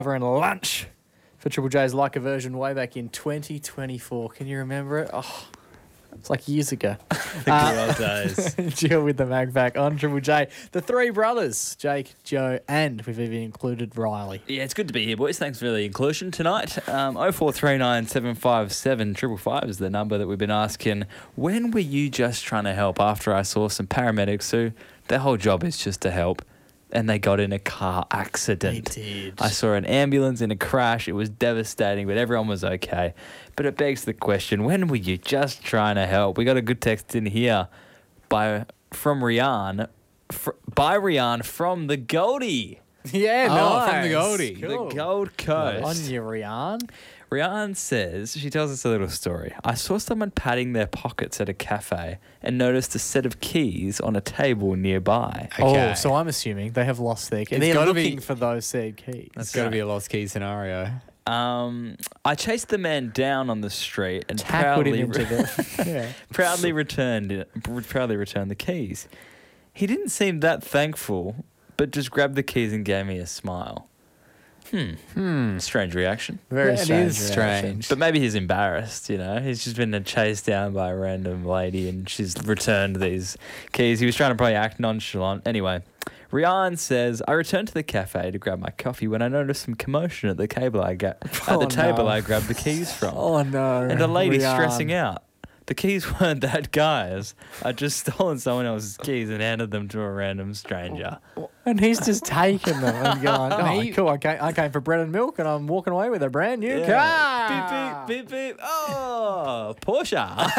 and lunch for Triple J's Like a Version way back in 2024. Can you remember it? Oh, it's like years ago. The good old days. Jill with the mag pack on Triple J. The three brothers, Jake, Joe, and we've even included Riley. Yeah, it's good to be here, boys. Thanks for the inclusion tonight. 0439 757 555 is the number that we've been asking. When were you just trying to help? After I saw some paramedics who their whole job is just to help, and they got in a car accident. They did. I saw an ambulance in a crash. It was devastating, but everyone was okay. But it begs the question, when were you just trying to help? We got a good text in here by Rian from the Goldie. Yeah, Oh, nice. from the Goldie. Cool. The Gold Coast. On your Rian. Rian says, she tells us a little story. I saw someone patting their pockets at a cafe and noticed a set of keys on a table nearby. Okay. Oh, so I'm assuming they have lost their keys. It's They're gotta looking be- for those said keys. It's got to be a lost key scenario. I chased the man down on the street and Tackled him proudly, into the... Yeah. proudly returned the keys. He didn't seem that thankful, but just grabbed the keys and gave me a smile. Strange reaction. Very That strange. is reaction. strange. But maybe he's embarrassed, you know. He's just been chased down by a random lady and she's returned these keys. He was trying to probably act nonchalant. Anyway, Rian says, I returned to the cafe to grab my coffee when I noticed some commotion at the table I grabbed the keys from. Oh, no. And a lady Rian. stressing out. The keys weren't that guy's. I'd just stolen someone else's keys and handed them to a random stranger. And he's just taken them and going, oh, Mate. cool, I came for bread and milk and I'm walking away with a brand new car. Beep, beep, beep, beep. Oh, Porsche.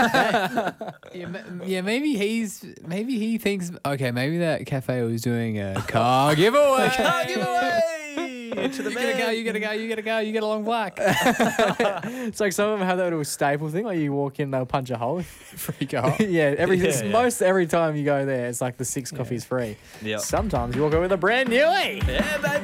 Maybe he thinks, okay, maybe that cafe was doing a car giveaway. Car giveaway to the You man. gotta get along black. It's like some of them have that little staple thing, like you walk in, they'll punch a hole. Free car. Yeah, Yeah. most every time you go there, it's like the 6 coffees free. Yep. Sometimes you walk away with a brand new. Yeah, baby.